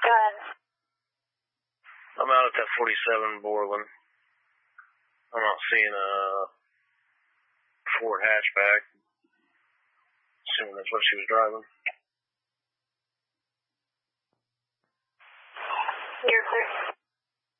Go ahead. I'm out at that 47 Borland. I'm not seeing a Ford hatchback. Assuming that's what she was driving. You're clear.